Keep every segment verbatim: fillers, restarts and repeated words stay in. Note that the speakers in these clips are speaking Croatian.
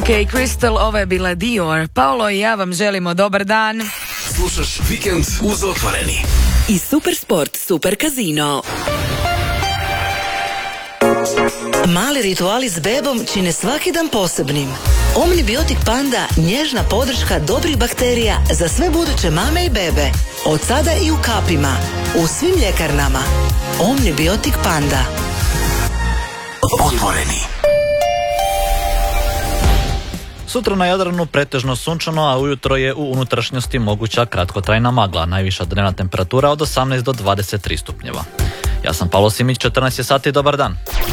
Kay Crystal, ovo je bila Dior. Paolo i ja vam želimo dobar dan. Slušaš Vikend uz Otvoreni. I Supersport Super Casino. Mali rituali s bebom čine svaki dan posebnim. Omnibiotik Panda, nježna podrška dobrih bakterija za sve buduće mame i bebe. Od sada i u kapima. U svim ljekarnama. Omnibiotik Panda. Otvoreni. Sutra na Jadranu pretežno sunčano, a ujutro je u unutrašnjosti moguća kratkotrajna magla, najviša dnevna temperatura od osamnaest do dvadeset tri stupnjeva. Ja sam Pavlo Simić, četrnaest je sati, dobar dan.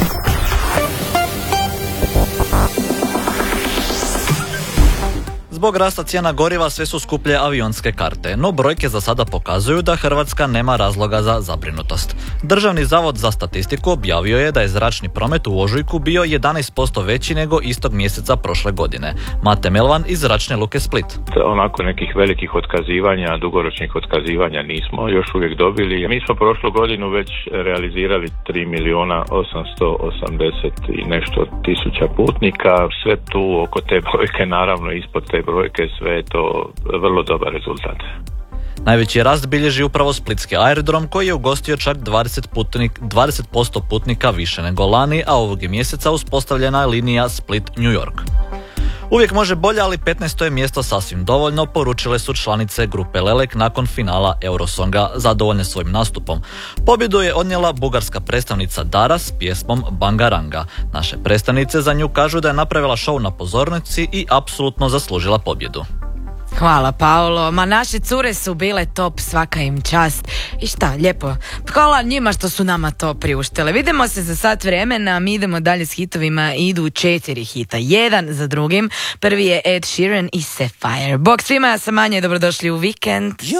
Zbog rasta cijena goriva sve su skuplje avionske karte, no brojke za sada pokazuju da Hrvatska nema razloga za zabrinutost. Državni zavod za statistiku objavio je da je zračni promet u ožujku bio jedanaest posto veći nego istog mjeseca prošle godine. Mate Melvan iz Zračne luke Split. Onako nekih velikih otkazivanja, dugoročnih otkazivanja nismo još uvijek dobili. Mi smo prošlu godinu već realizirali tri milijuna osamsto osamdeset i nešto tisuća putnika. Sve tu oko te brojke, naravno ispod te brojke, sve je to vrlo dobar rezultat. Najveći rast bilježi upravo splitski aerodrom koji je ugostio čak dvadeset, putnik, dvadeset posto putnika više nego lani, a ovog je mjeseca uspostavljena je linija Split-New York. Uvijek može bolje, ali petnaesto je mjesto sasvim dovoljno, poručile su članice grupe Lelek nakon finala Eurosonga, zadovoljne svojim nastupom. Pobjedu je odnijela bugarska predstavnica Dara s pjesmom Bangaranga. Naše predstavnice za nju kažu da je napravila šou na pozornici i apsolutno zaslužila pobjedu. Hvala Paolo, ma naše cure su bile top, svaka im čast. I šta, lijepo, hvala njima što su nama to priuštile. Vidimo se za sat vremena, mi idemo dalje s hitovima, idu četiri hita, jedan za drugim. Prvi je Ed Sheeran i Sapphire. Bog svima, ja sam Anja i dobrodošli u vikend.